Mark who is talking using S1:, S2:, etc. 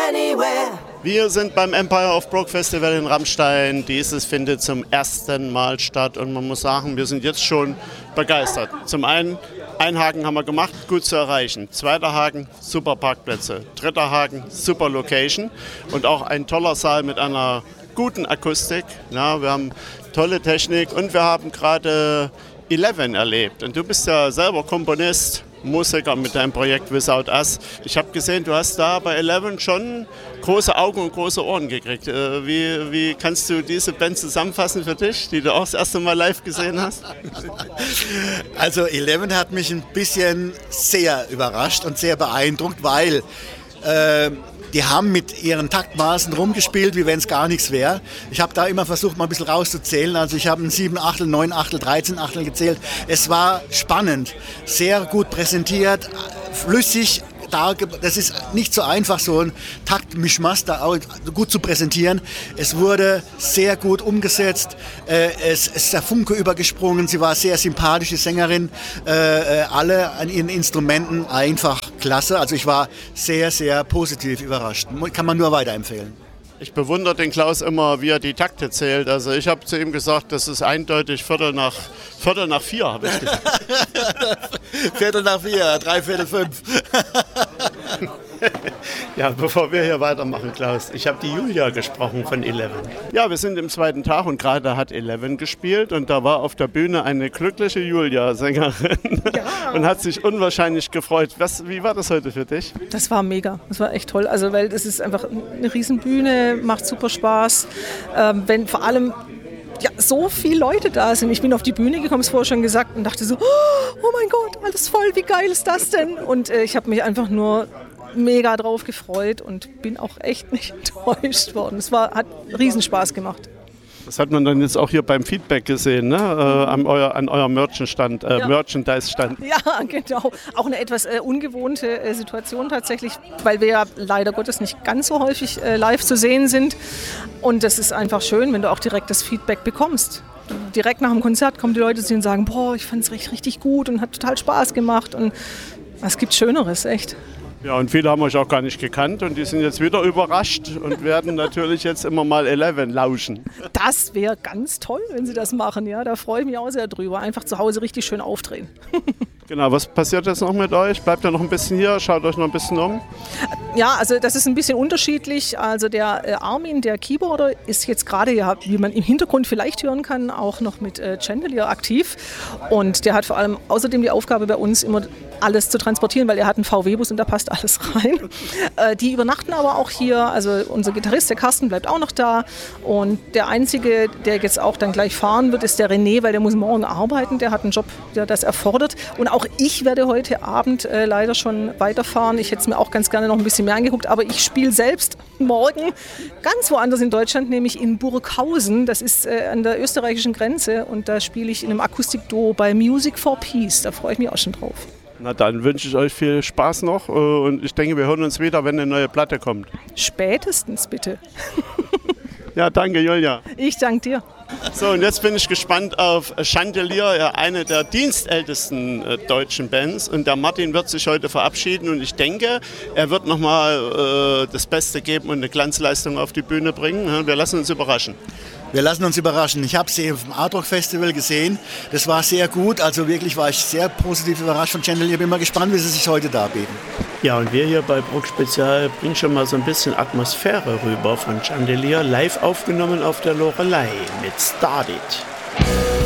S1: anywhere.
S2: Wir sind beim Empire of Brooke Festival in Rammstein. Dieses findet zum ersten Mal statt und man muss sagen, wir sind jetzt schon begeistert. Zum einen Haken haben wir gemacht, gut zu erreichen. Zweiter Haken, super Parkplätze. Dritter Haken, super Location und auch ein toller Saal mit einer guten Akustik. Ja, wir haben tolle Technik und wir haben gerade Eleven erlebt. Und du bist ja selber Komponist, Musiker mit deinem Projekt Without Us. Ich habe gesehen, du hast da bei Eleven schon große Augen und große Ohren gekriegt. Wie kannst du diese Band zusammenfassen für dich, die du auch das erste Mal live gesehen hast?
S3: Also Eleven hat mich ein bisschen sehr überrascht und sehr beeindruckt, weil die haben mit ihren Taktmaßen rumgespielt, wie wenn es gar nichts wäre. Ich habe da immer versucht, mal ein bisschen rauszuzählen. Also ich habe 7 Achtel, 9 Achtel, 13 Achtel gezählt. Es war spannend, sehr gut präsentiert, flüssig. Das ist nicht so einfach, so ein Taktmischmasch da auch gut zu präsentieren. Es wurde sehr gut umgesetzt, es ist der Funke übergesprungen, sie war sehr sympathische Sängerin, alle an ihren Instrumenten einfach klasse. Also ich war sehr, sehr positiv überrascht. Kann man nur weiterempfehlen.
S2: Ich bewundere den Klaus immer, wie er die Takte zählt. Also ich habe zu ihm gesagt, das ist eindeutig Viertel nach 4, habe ich gesagt.
S3: Viertel nach 4, 3/4 5.
S2: Ja, bevor wir hier weitermachen, Klaus, ich habe die Julia gesprochen von Eleven. Ja, wir sind im zweiten Tag und gerade hat Eleven gespielt und da war auf der Bühne eine glückliche Julia-Sängerin und hat sich unwahrscheinlich gefreut. Wie war das heute für dich?
S4: Das war mega, das war echt toll, also weil es ist einfach eine riesen Bühne, macht super Spaß, wenn vor allem so viele Leute da sind. Ich bin auf die Bühne gekommen, es vorher schon gesagt und dachte so, oh mein Gott, alles voll, wie geil ist das denn? Und ich habe mich einfach nur mega drauf gefreut und bin auch echt nicht enttäuscht worden. Es hat Riesenspaß gemacht.
S2: Das hat man dann jetzt auch hier beim Feedback gesehen, ne? An eurem Merchandise-Stand.
S4: Ja, genau. Auch eine etwas ungewohnte Situation tatsächlich, weil wir ja leider Gottes nicht ganz so häufig live zu sehen sind. Und das ist einfach schön, wenn du auch direkt das Feedback bekommst. Direkt nach dem Konzert kommen die Leute zu dir und sagen, boah, ich fand es richtig gut und hat total Spaß gemacht. Und was gibt Schöneres, echt.
S2: Ja, und viele haben euch auch gar nicht gekannt und die sind jetzt wieder überrascht und werden natürlich jetzt immer mal Eleven lauschen.
S4: Das wäre ganz toll, wenn sie das machen, ja, da freue ich mich auch sehr drüber. Einfach zu Hause richtig schön aufdrehen.
S2: Genau, was passiert jetzt noch mit euch? Bleibt ihr noch ein bisschen hier? Schaut euch noch ein bisschen um?
S4: Ja, also das ist ein bisschen unterschiedlich. Also der Armin, der Keyboarder, ist jetzt gerade, ja, wie man im Hintergrund vielleicht hören kann, auch noch mit Chandelier aktiv. Und der hat vor allem außerdem die Aufgabe bei uns immer alles zu transportieren, weil er hat einen VW-Bus und da passt alles rein. Die übernachten aber auch hier. Also unser Gitarrist, der Carsten, bleibt auch noch da. Und der Einzige, der jetzt auch dann gleich fahren wird, ist der René, weil der muss morgen arbeiten. Der hat einen Job, der das erfordert. Und auch ich werde heute Abend leider schon weiterfahren. Ich hätte es mir auch ganz gerne noch ein bisschen mehr angeguckt, aber ich spiele selbst morgen ganz woanders in Deutschland, nämlich in Burghausen. Das ist an der österreichischen Grenze und da spiele ich in einem Akustikduo bei Music for Peace. Da freue ich mich auch schon drauf.
S2: Na dann wünsche ich euch viel Spaß noch und ich denke, wir hören uns wieder, wenn eine neue Platte kommt.
S4: Spätestens bitte.
S2: Ja, danke Julia.
S4: Ich danke dir.
S2: So, und jetzt bin ich gespannt auf Chandelier, eine der dienstältesten deutschen Bands. Und der Martin wird sich heute verabschieden und ich denke, er wird nochmal das Beste geben und eine Glanzleistung auf die Bühne bringen. Wir lassen uns überraschen.
S3: Wir lassen uns überraschen. Ich habe sie auf dem Art Rock Festival gesehen. Das war sehr gut. Also wirklich war ich sehr positiv überrascht von Chandelier. Bin mal gespannt, wie sie sich heute darbieten.
S5: Ja, und wir hier bei Brooke Spezial bringen schon mal so ein bisschen Atmosphäre rüber von Chandelier. Live aufgenommen auf der Loreley mit Start It.